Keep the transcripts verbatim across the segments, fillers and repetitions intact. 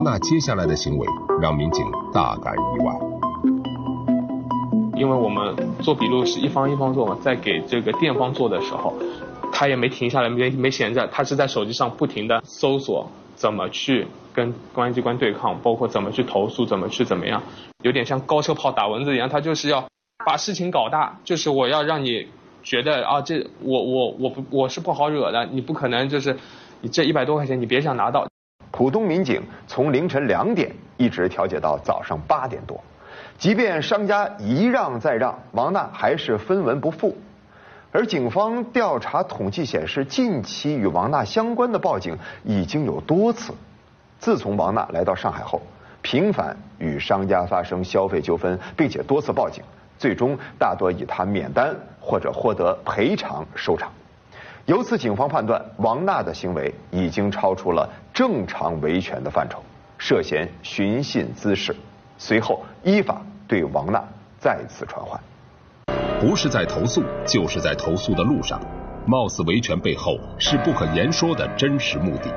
那接下来的行为让民警大感意外。 因为我们做笔录是一方一方做嘛，在给这个店方做的时候，他也没停下来，没没闲着，他是在手机上不停的搜索怎么去跟公安机关对抗，包括怎么去投诉，怎么去怎么样，有点像高射炮打蚊子一样，他就是要把事情搞大，就是我要让你觉得啊，这我我我不我是不好惹的，你不可能就是你这一百多块钱你别想拿到。 浦东民警从凌晨两点一直调解到早上八点多，即便商家一让再让，王娜还是分文不付。而警方调查统计显示，近期与王娜相关的报警已经有多次。自从王娜来到上海后，频繁与商家发生消费纠纷，并且多次报警，最终大多以她免单或者获得赔偿收场。由此，警方判断王娜的行为已经超出了正常维权的范畴，涉嫌寻衅滋事。随后依法对王娜再次传唤。 不是在投诉，就是在投诉的路上，貌似维权背后是不可言说的真实目的。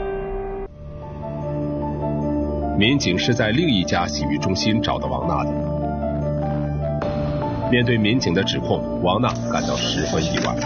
民警是在另一家洗浴中心找到王娜的。面对民警的指控，王娜感到十分意外。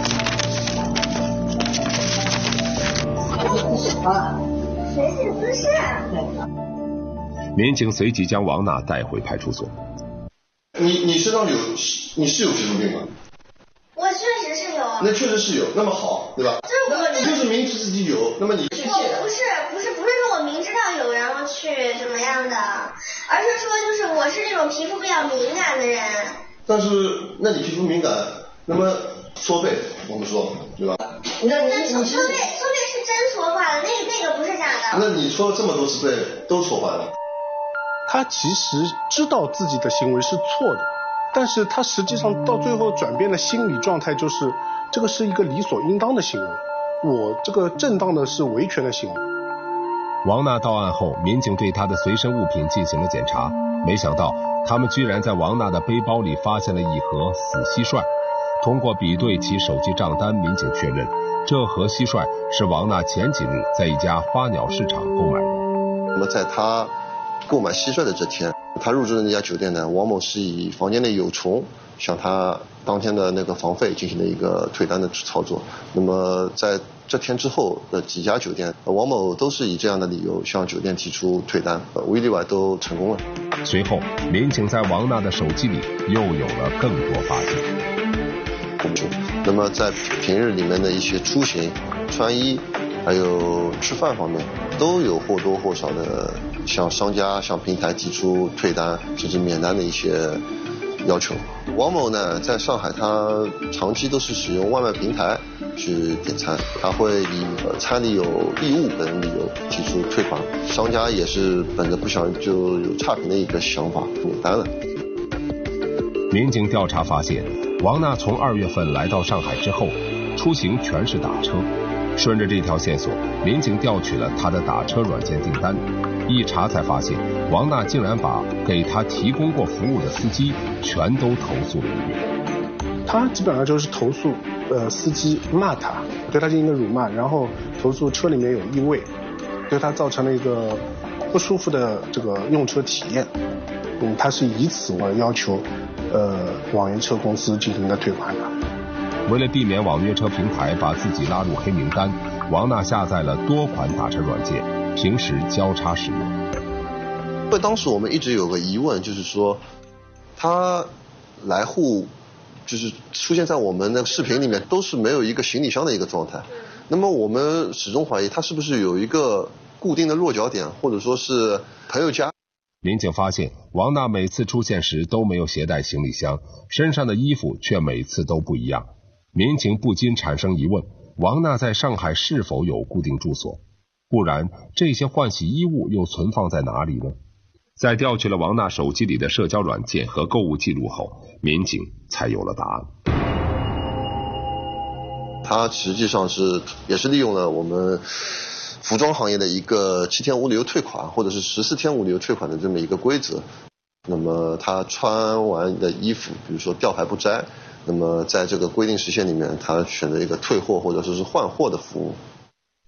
啊，寻衅滋事。 民警随即将王娜带回派出所。 你你身上有你是有皮肤病吗？ 我确实是有。 那确实是有，那么好，对吧？ 这我你就是明知自己有，那么你去我不是不是不是说我明知道有然后去怎么样的，而是说就是我是那种皮肤比较敏感的人。 但是那你皮肤敏感，那么搓背我们说对吧？ 那那搓搓背搓背是真搓坏了，那那个不是假的。 那你搓了这么多次背都搓坏了。 他其实知道自己的行为是错的，但是他实际上到最后转变的心理状态就是，这个是一个理所应当的行为，我这个正当的是维权的行为。 王娜到案后，民警对她的随身物品进行了检查，没想到他们居然在王娜的背包里发现了一盒死蟋蟀。通过比对其手机账单，民警确认这盒蟋蟀是王娜前几日在一家花鸟市场购买的。 那么在他购买蟋蟀的这天，他入住的那家酒店呢，王某是以房间内有虫向他当天的那个房费进行了一个退单的操作。那么在这天之后的几家酒店，王某都是以这样的理由向酒店提出退单，无一例外都成功了。 随后，民警在王娜的手机里又有了更多发现。 那么在平日里面的一些出行、穿衣还有吃饭方面，都有或多或少的向商家、向平台提出退单甚至免单的一些要求。王某呢，在上海他长期都是使用外卖平台去点餐，他会以呃餐里有异物等理由提出退款，商家也是本着不想就有差评的一个想法免单了。 民警调查发现，王娜从二月份来到上海之后，出行全是打车。顺着这条线索，民警调取了她的打车软件订单，一查才发现，王娜竟然把给她提供过服务的司机全都投诉了一遍。 他基本上就是投诉呃司机骂他，对他进行一个辱骂，然后投诉车里面有异味，对他造成了一个不舒服的这个用车体验。嗯，他是以此为要求呃网约车公司进行的退款的。 为了避免网约车平台把自己拉入黑名单，王娜下载了多款打车软件，平时交叉使用。 因为当时我们一直有个疑问，就是说他来沪就是出现在我们的视频里面都是没有一个行李箱的一个状态，那么我们始终怀疑他是不是有一个固定的落脚点，或者说是朋友家。 民警发现，王娜每次出现时都没有携带行李箱，身上的衣服却每次都不一样。民警不禁产生疑问，王娜在上海是否有固定住所？不然，这些换洗衣物又存放在哪里呢？在调取了王娜手机里的社交软件和购物记录后，民警才有了答案。 他实际上是也是利用了我们服装行业的一个七天无理由退款或者是十四天无理由退款的这么一个规则。那么他穿完的衣服，比如说吊牌不摘，那么在这个规定时限里面，他选择一个退货或者说是换货的服务。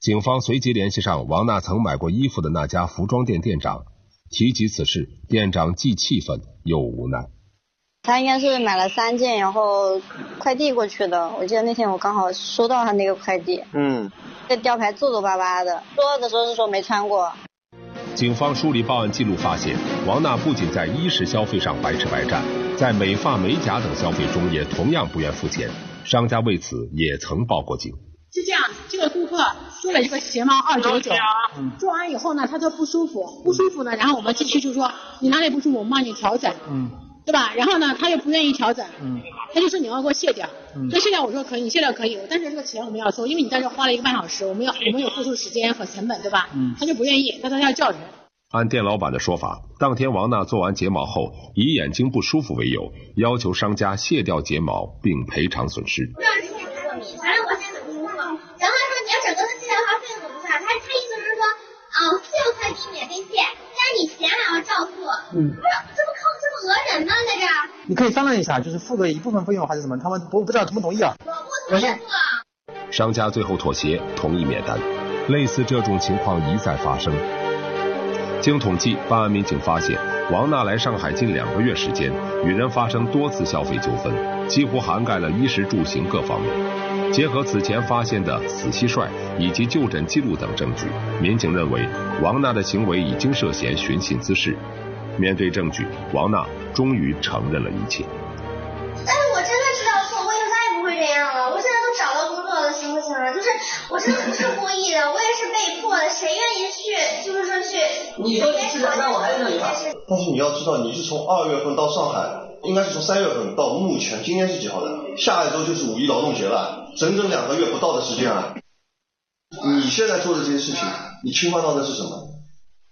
警方随即联系上王娜曾买过衣服的那家服装店店长，提及此事，店长既气愤又无奈。 他应该是买了三件，然后快递过去的。我记得那天我刚好收到他那个快递，嗯，这吊牌皱皱巴巴的，说的时候是说没穿过。 警方梳理报案记录发现，王娜不仅在衣食消费上白吃白占，在美发美甲等消费中也同样不愿付钱，商家为此也曾报过警。 是这样，这个顾客说了一个鞋帽二九九，做完以后呢，他说不舒服，不舒服呢，然后我们继续就说你哪里不舒服，我们帮你调整，嗯，对吧？然后呢，他又不愿意调整，嗯，他就说你要给我卸掉，嗯，所以卸掉我说可以，你卸掉可以，但是这个钱我们要收，因为你在这花了一个半小时，我们要我们有付出时间和成本，对吧？嗯，他就不愿意，他说他要叫人。 按店老板的说法，当天王娜做完睫毛后，以眼睛不舒服为由，要求商家卸掉睫毛并赔偿损失。 不知道之前是过敏，反正我现在很不舒服。然后他说你要整个的卸掉的话，费用怎么算？他他意思是说，啊、呃，卸快递免费卸，但是你钱还要照付。嗯，不是，这不靠这不讹人吗？在这儿。 你可以商量一下，就是付个一部分费用还是什么？他们不不知道同不同意啊？ 我不同意付。 商家最后妥协，同意免单。类似这种情况一再发生。经统计，办案民警发现，王娜来上海近两个月时间，与人发生多次消费纠纷，几乎涵盖了衣食住行各方面。结合此前发现的死蟋蟀以及就诊记录等证据，民警认为王娜的行为已经涉嫌寻衅滋事。面对证据，王娜终于承认了一切。 但是我真的知道错，我以后再也不会这样了。我现在都找到工作了，行不行啊？就是我真的不是故意的，我也是被迫的，谁愿意去，就是说去。 你说你是的，那我还是你吧。 但是你要知道，你是从二月份到上海，应该是从三月份到目前，今天是几号的？下一周就是五一劳动节了，整整两个月不到的时间啊！你现在做的这些事情，你侵犯到的是什么？